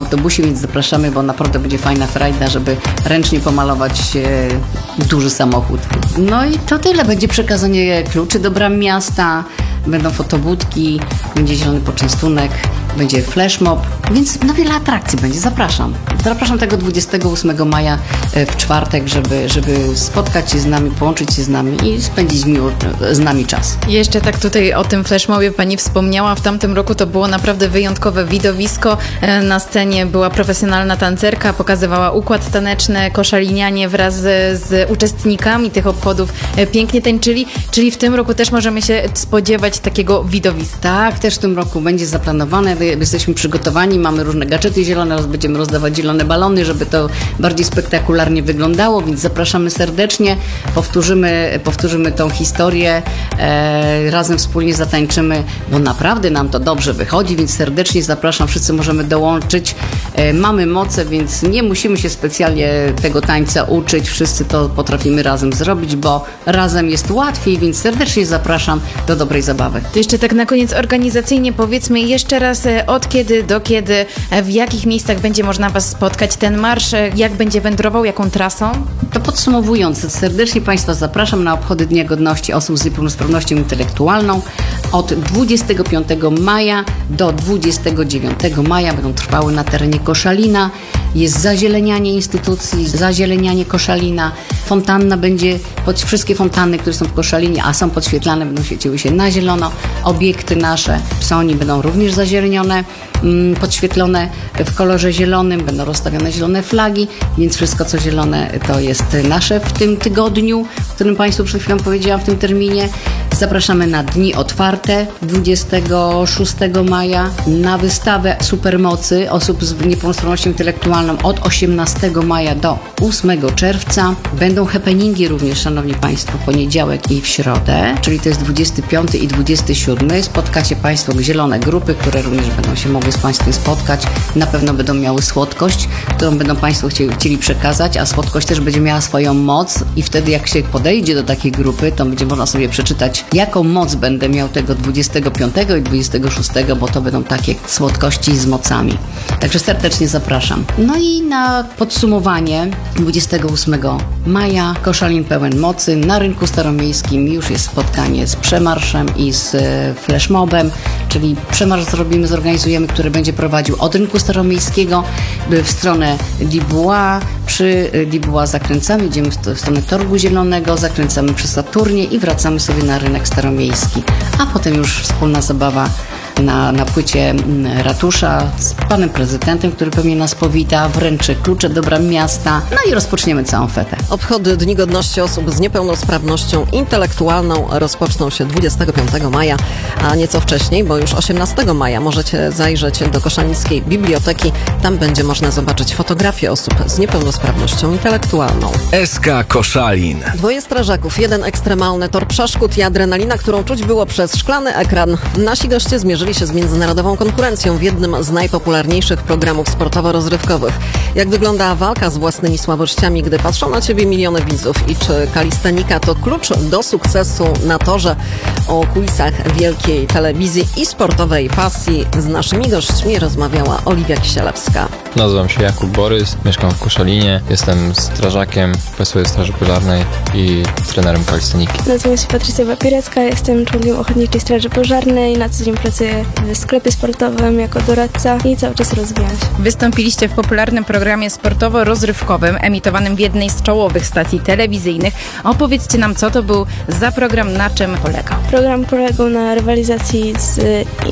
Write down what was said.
autobusie, więc zapraszamy, bo naprawdę będzie fajna frajda, żeby ręcznie pomalować duży samochód. No i to tyle. Będzie przekazanie kluczy do bram miasta, będą fotobudki, będzie zielony poczęstunek, będzie flash mob, więc wiele atrakcji będzie. Zapraszam. Zapraszam tego 28 maja w czwartek, żeby spotkać się z nami, połączyć się z nami i spędzić miło z nami czas. Jeszcze tak tutaj o tym flashmobie pani wspomniała. W tamtym roku to było naprawdę wyjątkowe widowisko. Na scenie była profesjonalna tancerka, pokazywała układ taneczny, koszalinianie wraz z uczestnikami tych obchodów pięknie tańczyli, czyli w tym roku też możemy się spodziewać takiego widowiska. Tak, też w tym roku będzie zaplanowane. Jesteśmy przygotowani, mamy różne gadżety zielone, będziemy rozdawać zielone balony, żeby to bardziej spektakularnie wyglądało, więc zapraszamy serdecznie, powtórzymy tą historię, razem wspólnie zatańczymy, bo naprawdę nam to dobrze wychodzi, więc serdecznie zapraszam, wszyscy możemy dołączyć. Mamy moce, więc nie musimy się specjalnie tego tańca uczyć, wszyscy to potrafimy razem zrobić, bo razem jest łatwiej, więc serdecznie zapraszam do dobrej zabawy. To jeszcze tak na koniec organizacyjnie powiedzmy jeszcze raz, od kiedy do kiedy, w jakich miejscach będzie można Was spotkać, ten marsz, jak będzie wędrował, jaką trasą? To podsumowując, serdecznie Państwa zapraszam na obchody Dnia Godności Osób z Niepełnosprawnością Intelektualną. Od 25 maja do 29 maja będą trwały na terenie Koszalina. Jest zazielenianie instytucji, zazielenianie Koszalina. Fontanna będzie, wszystkie fontanny, które są w Koszalinie, a są podświetlane, będą świeciły się na zielono. Obiekty nasze w Soni będą również zazielenione, podświetlone w kolorze zielonym, będą rozstawione zielone flagi, więc wszystko co zielone to jest nasze w tym tygodniu, o którym Państwu przed chwilą powiedziałam, w tym terminie. Zapraszamy na dni otwarte 26 maja, na wystawę supermocy osób z niepełnosprawnością intelektualną od 18 maja do 8 czerwca. Będą happeningi również, szanowni Państwo, w poniedziałek i w środę, czyli to jest 25 i 27. Spotkacie Państwo zielone grupy, które również będą się mogły z Państwem spotkać. Na pewno będą miały słodkość, którą będą Państwo chcieli przekazać, a słodkość też będzie miała swoją moc i wtedy jak się podejdzie do takiej grupy, to będzie można sobie przeczytać, jaką moc będę miał tego 25 i 26, bo to będą takie słodkości z mocami. Także serdecznie zapraszam. No i na podsumowanie 28 maja Koszalin pełen mocy. Na rynku staromiejskim już jest spotkanie z przemarszem i z flashmobem, czyli przemarsz zorganizujemy, który będzie prowadził od rynku staromiejskiego w stronę Dibuła. Przy Dibuła zakręcamy, idziemy w stronę Torgu Zielonego, zakręcamy przy Saturnie i wracamy sobie na rynek staromiejski. A potem już wspólna zabawa na płycie ratusza z panem prezydentem, który pewnie nas powita, wręczy klucze do bram miasta, no i rozpoczniemy całą fetę. Obchody Dni Godności Osób z Niepełnosprawnością Intelektualną rozpoczną się 25 maja, a nieco wcześniej, bo już 18 maja możecie zajrzeć do koszalińskiej biblioteki. Tam będzie można zobaczyć fotografie osób z niepełnosprawnością intelektualną. SK Koszalin. 2 strażaków, 1 ekstremalny tor przeszkód i adrenalina, którą czuć było przez szklany ekran. Nasi goście zmierzyli się z międzynarodową konkurencją w jednym z najpopularniejszych programów sportowo-rozrywkowych. Jak wygląda walka z własnymi słabościami, gdy patrzą na ciebie miliony widzów i czy kalistenika to klucz do sukcesu na torze? O kulisach wielkiej telewizji i sportowej pasji z naszymi gośćmi rozmawiała Oliwia Kisielewska. Nazywam się Jakub Borys, mieszkam w Koszalinie, jestem strażakiem Państwowej Straży Pożarnej i trenerem kalisteniki. Nazywam się Patrycja Papierecka, jestem członkiem Ochotniczej Straży Pożarnej, na co dzień pracuję w sklepie sportowym jako doradca i cały czas rozwijam się. Wystąpiliście w popularnym programie sportowo-rozrywkowym emitowanym w jednej z czołowych stacji telewizyjnych. Opowiedzcie nam, co to był za program, na czym polegał. Program polegał na rywalizacji z